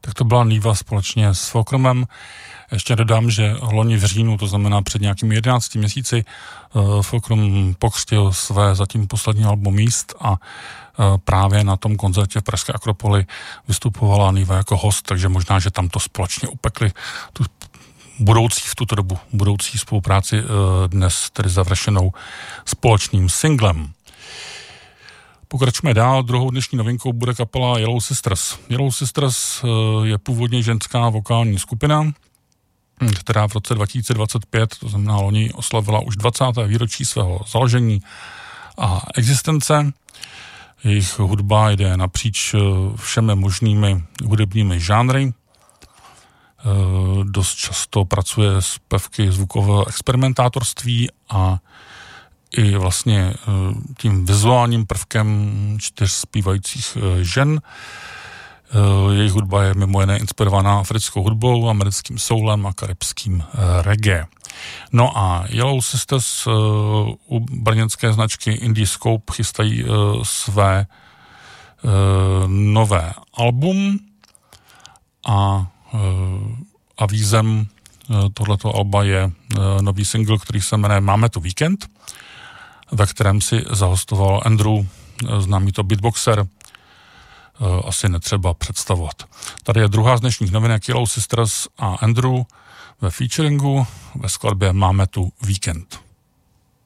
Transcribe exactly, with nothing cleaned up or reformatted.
tak to byla Niva společně s Fulcrumem. Ještě dodám, že loni v říjnu, to znamená před nějakými jedenácti měsíci, Fulcrum pokřtil své zatím poslední album Míst a právě na tom koncertě v pražské Akropoli vystupovala Niva jako host, takže možná, že tam to společně upekli tu budoucí v tuto dobu, budoucí spolupráci dnes tedy završenou společným singlem. Pokračujeme dál, druhou dnešní novinkou bude kapela Yellow Sisters. Yellow Sisters je původně ženská vokální skupina, která v roce dva tisíce dvacet pět, to znamená loni, oslavila už dvacáté výročí svého založení a existence. Jejich hudba jde napříč všemi možnými hudebními žánry. Dost často pracuje s prvky zvukového experimentátorství a i vlastně tím vizuálním prvkem čtyř zpívajících žen. Jejich hudba je mimo jiné inspirovaná africkou hudbou, americkým soulem a karibským reggae. No a Yellow Sisters u brněnské značky Indie Scope chystají své nové album a avízem tohleto alba je nový single, který se jmenuje Máme tu víkend, ve kterém si zahostoval Andrew, známý to beatboxer, asi netřeba představovat. Tady je druhá z dnešních novinek Yellow Sisters a Andrew ve featuringu ve skladbě Máme tu víkend.